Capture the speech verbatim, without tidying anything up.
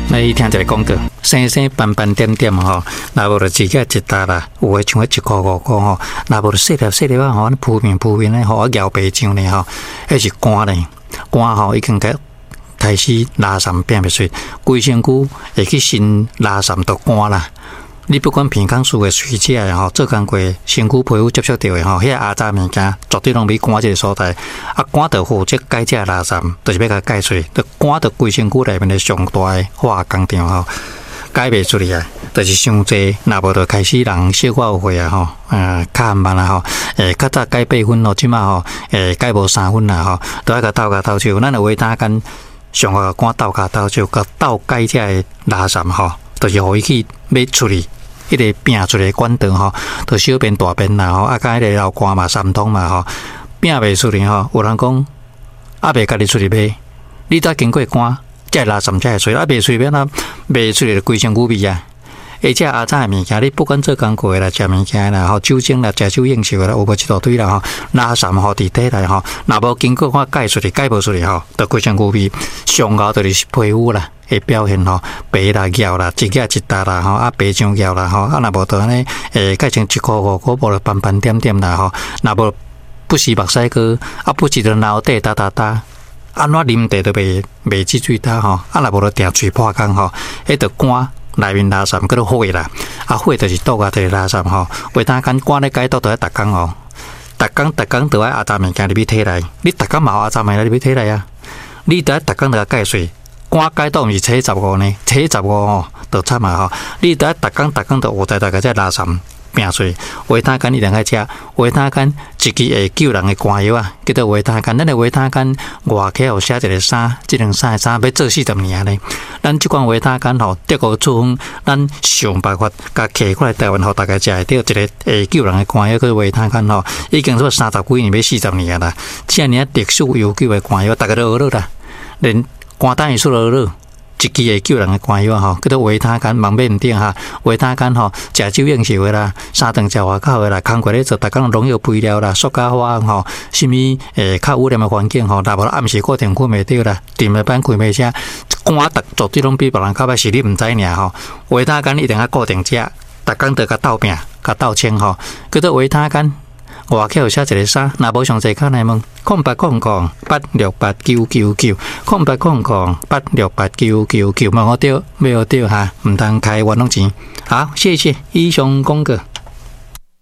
来听一个广告，生生斑斑点点吼，若无就自己一沓啦，有诶像一箍五箍吼，若无就细粒细粒啊吼，铺面铺面咧吼，啊咬白酱咧吼，迄是干咧，干吼已经开开始拉散变袂水，规身躯会去新拉散都干啦。你不管平康素诶水者诶吼，做工过身躯皮肤接触到诶吼，迄个压榨物件绝对拢比肝这个所在，啊肝着负责解这垃圾，就是要甲解出，着肝着规身躯内面诶上大诶化工厂吼，解袂出去啊，就是伤济，若无着开始人小可有岁啊吼，呃较慢啦吼，诶较早解八分咯，即马吼诶解无三分啦吼，都爱甲斗甲斗手，咱着维他干上个肝斗甲斗手，甲斗解这诶垃圾吼，就是互伊去要处理。迄个拼出来管道吼，就小便大便啦吼，啊，甲迄个流汗嘛、三通嘛吼，拼袂出去吼。有人讲啊，袂家己出去买，你再经过肝，才垃圾才会出，啊，袂出去要哪袂出去就规身躯味啊。而且阿早诶物件，你不管做工过啦、食物件啦、吼酒精啦、食酒应酬啦，有无一大堆啦吼，垃圾吼伫体内吼，若无经过我解出去、解无出去吼，就规身躯味，上后就是皮肤啦。会表现吼白啦、咬啦、一个一笪啦吼，啊白酱咬啦吼，啊若无就安尼，诶，改成一箍五箍，无就斑斑点点啦吼，若无不时目屎哥，啊不时就脑袋哒哒哒，安怎啉茶都袂袂止水哒吼，啊若无就定嘴破空吼，迄着肝内面垃圾叫做火啦，啊火就是倒下摕垃圾吼，维他干肝咧解倒都要逐工吼，逐工逐工都爱压榨物件入去体内，你逐工嘛有压榨物件入去体内啊，你得逐工都要解水。肝解到毋是初十五呢，初十五吼，就惨啊吼！你得逐工逐工都有在大家在垃圾拼出，维他干一定爱食，维他干一支会救人的肝药啊，叫做维他干。咱的维他干外口有写一个衫，即两衫的衫要做四十年呢。咱即款维他干吼，德国处方，咱想办法甲摕过来台湾，互大家食会到一个会救人的肝药，叫维他干吼，已经做三十几年，要四十年啦。遮尔特殊悠久的肝药，大家都学了啦，连。肝胆也出了了，一支会救人的肝药吼，叫做维他干，网面毋顶哈，维他干吼，食酒应酬的啦，三顿食外口的啦，工过咧做，逐工农药肥料啦，塑胶花吼，什么诶较污染的环境吼，若无暗时固定困袂着啦，电了班开袂车，肝逐绝对拢比别人较歹，是你毋知尔吼，维他干一定要固定食，逐工得甲斗拼，甲斗清吼，叫做维他干。外口有写一个啥？若无详细看来问，空八空空八六八九九九，空八空空八六八九九九，问我对，没有对哈，唔通开冤枉钱。好，谢谢以上讲过。